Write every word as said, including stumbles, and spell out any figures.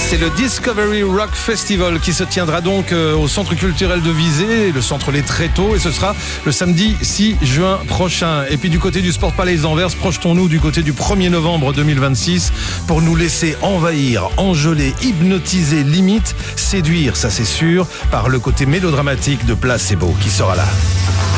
C'est le Discovery Rock Festival qui se tiendra donc au Centre culturel de Visé, le Centre Les Tréteaux, et ce sera le samedi six juin prochain. Et puis du côté du Sport Palais d'Anvers, projetons-nous du côté du premier novembre deux mille vingt-six pour nous laisser envahir, engeler, hypnotiser, limite, séduire, ça c'est sûr, par le côté mélodramatique de Placebo qui sera là.